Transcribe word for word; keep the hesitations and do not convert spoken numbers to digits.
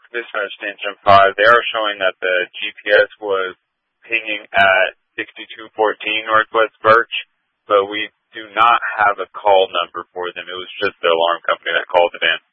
Dispatch Station five, they are showing that the G P S was pinging at sixty-two fourteen Northwest Birch, but we do not have a call number for them. It was just the alarm company that called it in.